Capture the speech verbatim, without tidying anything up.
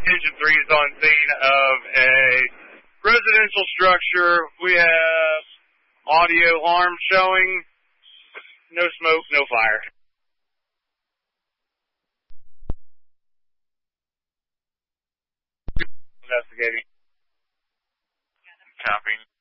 Engine three is on scene of a residential structure. We have audio alarm showing. No smoke, no fire. Investigating. Copy.